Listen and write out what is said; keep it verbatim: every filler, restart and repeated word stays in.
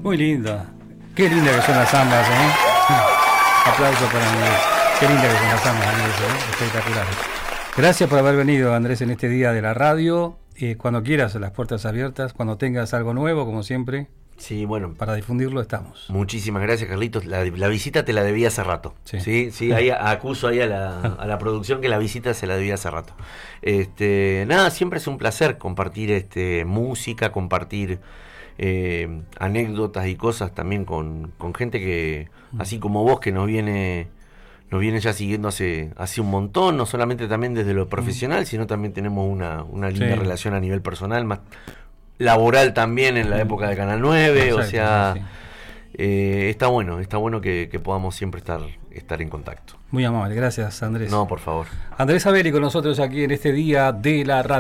Muy linda. Qué linda que son las zambas, ¿eh? Aplauso para Andrés. Qué linda que son las zambas, Andrés, ¿eh? Espectacular. Gracias por haber venido, Andrés, en este día de la radio. Eh, cuando quieras, las puertas abiertas. Cuando tengas algo nuevo, como siempre. Sí, bueno. Para difundirlo estamos. Muchísimas gracias, Carlitos. La, la visita te la debí hace rato. Sí, sí, sí ahí acuso ahí a la, a la producción que la visita se la debí hace rato. Este, nada, siempre es un placer compartir este música, compartir eh, anécdotas y cosas también con, con gente que, así como vos, que nos viene, nos viene ya siguiendo hace, hace un montón, no solamente también desde lo profesional, sino también tenemos una, una linda sí. relación a nivel personal, más laboral también en la época de Canal nueve. Exacto, o sea, sí. eh, está bueno, está bueno que, que podamos siempre estar, estar en contacto. Muy amable, gracias, Andrés. No, por favor. Andrés Abeli con nosotros aquí en este día de la radio.